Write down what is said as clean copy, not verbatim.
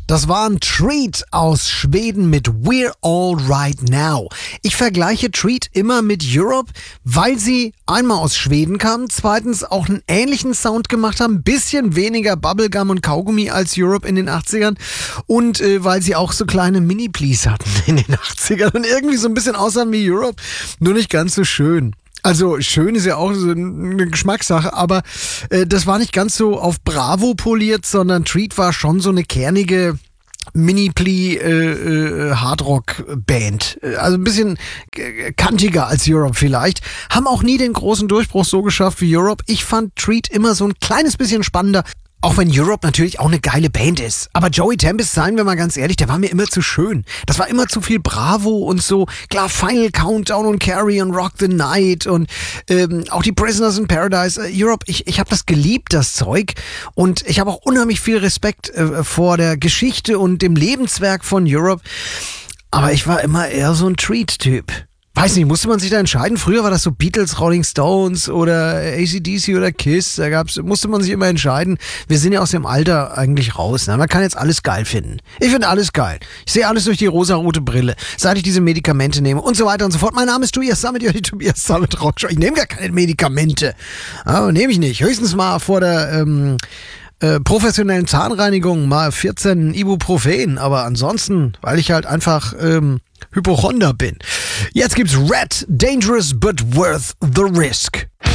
Das war ein Treat aus Schweden mit We're All Right Now. Ich vergleiche Treat immer mit Europe, weil sie einmal aus Schweden kamen, zweitens auch einen ähnlichen Sound gemacht haben, bisschen weniger Bubblegum und Kaugummi als Europe in den 80ern und weil sie auch so kleine Mini-Please hatten in den 80ern und irgendwie so ein bisschen aussahen wie Europe, nur nicht ganz so schön. Also schön ist ja auch so eine Geschmackssache, aber das war nicht ganz so auf Bravo poliert, sondern Treat war schon so eine kernige Mini-Plea Hardrock-Band. Also ein bisschen kantiger als Europe vielleicht. Haben auch nie den großen Durchbruch so geschafft wie Europe. Ich fand Treat immer so ein kleines bisschen spannender. Auch wenn Europe natürlich auch eine geile Band ist. Aber Joey Tempest, seien wir mal ganz ehrlich, der war mir immer zu schön. Das war immer zu viel Bravo und so. Klar, Final Countdown und Carrie und Rock the Night und auch die Prisoners in Paradise. Europe, ich habe das geliebt, das Zeug. Und ich habe auch unheimlich viel Respekt vor der Geschichte und dem Lebenswerk von Europe. Aber ich war immer eher so ein Treat-Typ. Weiß nicht, musste man sich da entscheiden? Früher war das so Beatles, Rolling Stones oder AC/DC oder Kiss. Musste man sich immer entscheiden. Wir sind ja aus dem Alter eigentlich raus. Ne? Man kann jetzt alles geil finden. Ich finde alles geil. Ich sehe alles durch die rosarote Brille, seit ich diese Medikamente nehme und so weiter und so fort. Mein Name ist Tobias Sammet, die Tobias Sammet Rockshow. Ich nehme gar keine Medikamente. Aber nehme ich nicht. Höchstens mal vor der professionellen Zahnreinigung mal 14 Ibuprofen. Aber ansonsten, weil ich halt einfach Hypochonder bin. Jetzt gibt's Red, Dangerous but Worth the Risk.